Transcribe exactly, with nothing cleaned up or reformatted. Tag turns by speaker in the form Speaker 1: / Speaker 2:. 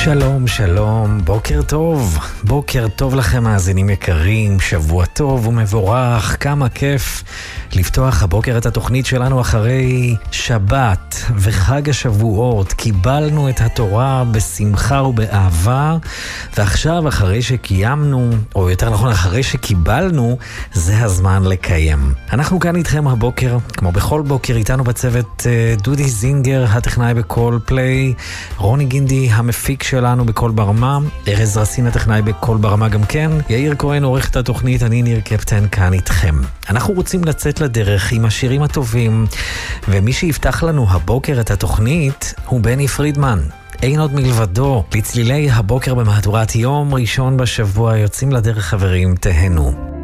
Speaker 1: שלום, שלום, בוקר טוב, בוקר טוב לכם מאזינים יקרים, שבוע טוב ומבורך, כמה כיף לפתוח הבוקר את התוכנית שלנו אחרי שבת וחג השבועות. קיבלנו את התורה בשמחה ובאהבה, ועכשיו אחרי שקיימנו, או יותר נכון אחרי שקיבלנו, זה הזמן לקיים. אנחנו כאן איתכם הבוקר, כמו בכל בוקר, איתנו בצוות דודי זינגר, הטכנאי בכל פליי, רוני גינדי המפיק שלנו בכל ברמה, ארז רסין הטכנאי בכל ברמה גם כן, יאיר כהן עורך את התוכנית, אני ניר קפטן כאן איתכם. אנחנו רוצים לצאת לדרך עם השירים הטובים, ומי שיפתח לנו הבוקר את התוכנית הוא בני פרידמן. אין עוד מלבדו. לצלילי הבוקר במהדורת יום ראשון בשבוע יוצאים לדרך, חברים, תהנו.